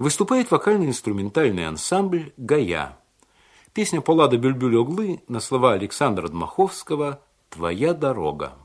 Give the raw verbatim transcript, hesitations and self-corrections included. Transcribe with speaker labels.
Speaker 1: Выступает вокально-инструментальный ансамбль «Гая». Песня Полада Бюльбюль-Оглы на слова Александра Дмаховского «Твоя дорога».